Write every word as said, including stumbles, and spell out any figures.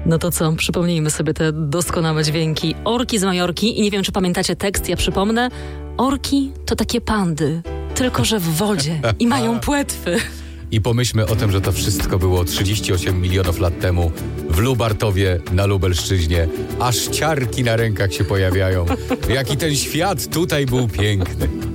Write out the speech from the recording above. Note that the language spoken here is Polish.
No to co, przypomnijmy sobie te doskonałe dźwięki. Orki z Majorki i nie wiem, czy pamiętacie tekst, ja przypomnę. Orki to takie pandy, tylko że w wodzie i mają płetwy. I pomyślmy o tym, że to wszystko było trzydzieści osiem milionów lat temu w Lubartowie na Lubelszczyźnie. Aż ciarki na rękach się pojawiają. Jaki ten świat tutaj był piękny.